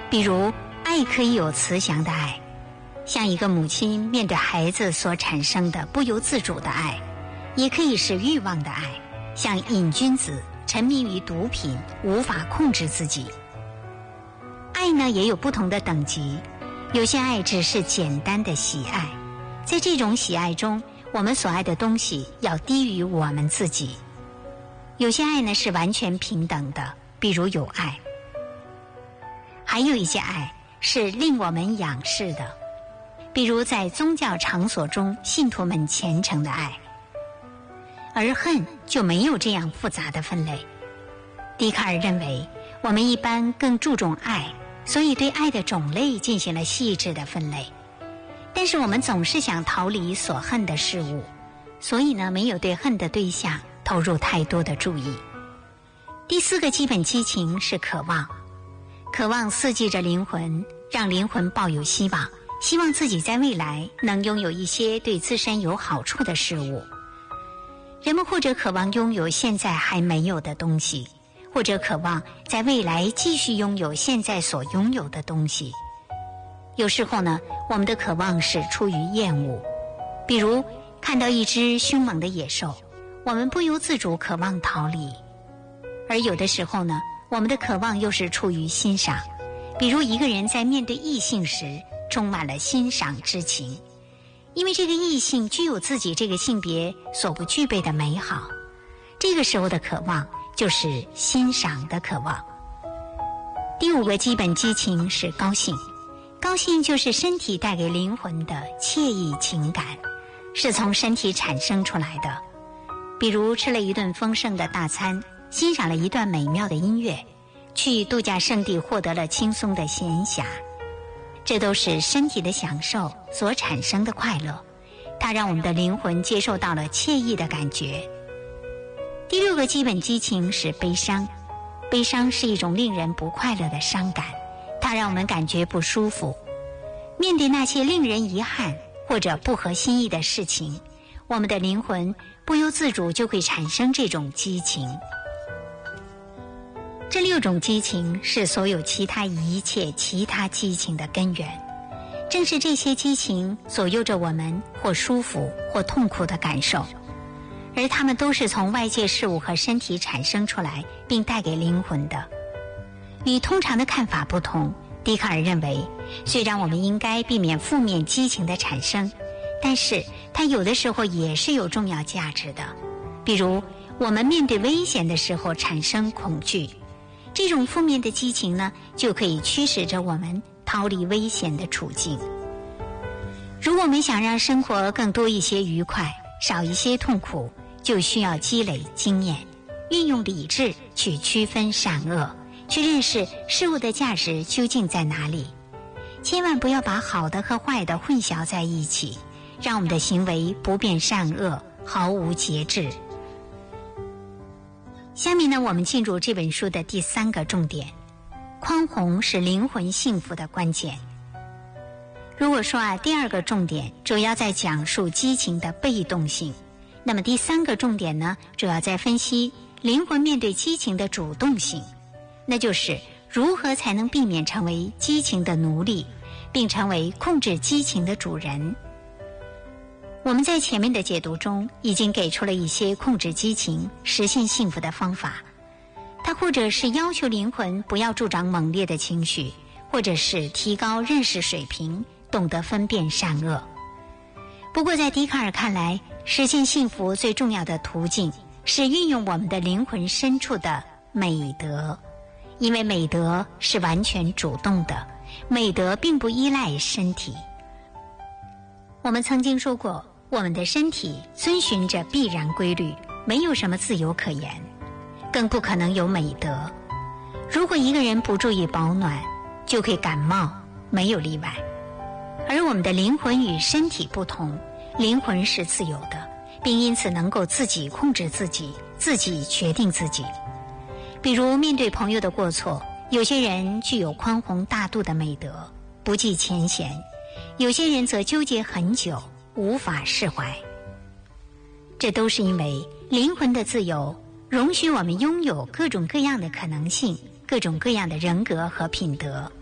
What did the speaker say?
比如，爱可以有慈祥的爱，像一个母亲面对孩子所产生的不由自主的爱，也可以是欲望的爱，像瘾君子沉迷于毒品，无法控制自己。爱呢，也有不同的等级，有些爱只是简单的喜爱，在这种喜爱中，我们所爱的东西要低于我们自己。有些爱呢是完全平等的，比如友爱。还有一些爱是令我们仰视的，比如在宗教场所中信徒们虔诚的爱。而恨就没有这样复杂的分类。笛卡尔认为，我们一般更注重爱，所以对爱的种类进行了细致的分类。但是我们总是想逃离所恨的事物，所以呢，没有对恨的对象投入太多的注意。第4个基本激情是渴望，渴望刺激着灵魂，让灵魂抱有希望，希望自己在未来能拥有一些对自身有好处的事物。人们或者渴望拥有现在还没有的东西，或者渴望在未来继续拥有现在所拥有的东西。有时候呢，我们的渴望是出于厌恶，比如看到一只凶猛的野兽，我们不由自主渴望逃离。而有的时候呢，我们的渴望又是出于欣赏，比如一个人在面对异性时充满了欣赏之情，因为这个异性具有自己这个性别所不具备的美好，这个时候的渴望就是欣赏的渴望。第5个基本激情是高兴，高兴就是身体带给灵魂的惬意情感，是从身体产生出来的。比如吃了一顿丰盛的大餐，欣赏了一段美妙的音乐，去度假胜地获得了轻松的闲暇，这都是身体的享受所产生的快乐，它让我们的灵魂接受到了惬意的感觉。第6个基本激情是悲伤，悲伤是一种令人不快乐的伤感，它让我们感觉不舒服。面对那些令人遗憾或者不合心意的事情，我们的灵魂不由自主就会产生这种激情。这6种激情是所有一切其他激情的根源，正是这些激情左右着我们或舒服或痛苦的感受，而它们都是从外界事物和身体产生出来并带给灵魂的。与通常的看法不同，笛卡尔认为，虽然我们应该避免负面激情的产生，但是它有的时候也是有重要价值的。比如我们面对危险的时候产生恐惧，这种负面的激情呢，就可以驱使着我们逃离危险的处境。如果我们想让生活更多一些愉快，少一些痛苦，就需要积累经验，运用理智去区分善恶，去认识事物的价值究竟在哪里。千万不要把好的和坏的混淆在一起，让我们的行为不辨善恶，毫无节制。下面呢，我们进入这本书的第3个重点，宽宏是灵魂幸福的关键。如果说第2个重点主要在讲述激情的被动性，那么第3个重点呢，主要在分析灵魂面对激情的主动性，那就是如何才能避免成为激情的奴隶，并成为控制激情的主人。我们在前面的解读中已经给出了一些控制激情、实现幸福的方法，它或者是要求灵魂不要助长猛烈的情绪，或者是提高认识水平，懂得分辨善恶。不过在笛卡尔看来，实现幸福最重要的途径是运用我们的灵魂深处的美德，因为美德是完全主动的，美德并不依赖身体。我们曾经说过，我们的身体遵循着必然规律，没有什么自由可言，更不可能有美德。如果一个人不注意保暖，就会感冒，没有例外。而我们的灵魂与身体不同，灵魂是自由的，并因此能够自己控制自己，自己决定自己。比如面对朋友的过错，有些人具有宽宏大度的美德，不计前嫌，有些人则纠结很久，无法释怀。这都是因为灵魂的自由容许我们拥有各种各样的可能性，各种各样的人格和品德。